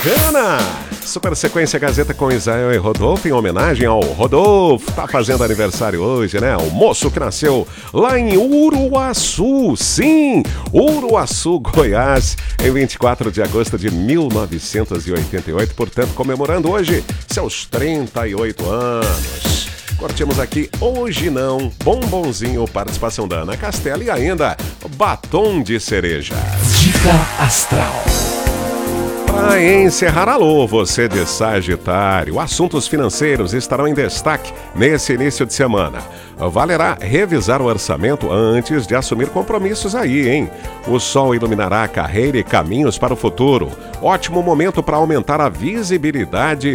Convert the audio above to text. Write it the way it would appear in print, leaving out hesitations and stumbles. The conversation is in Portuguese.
bacana! Super sequência Gazeta com Israel e Rodolfo, em homenagem ao Rodolfo. Tá fazendo aniversário hoje, né? O moço que nasceu lá em Uruaçu. Sim, Uruaçu, Goiás, em 24 de agosto de 1988. Portanto, comemorando hoje seus 38 anos. Curtimos aqui Hoje Não, Bombonzinho, participação da Ana Castela e ainda Batom de Cereja. Dica Astral. Para encerrar, alô, você de Sagitário, assuntos financeiros estarão em destaque nesse início de semana. Valerá revisar o orçamento antes de assumir compromissos aí, hein? O sol iluminará a carreira e caminhos para o futuro. Ótimo momento para aumentar a visibilidade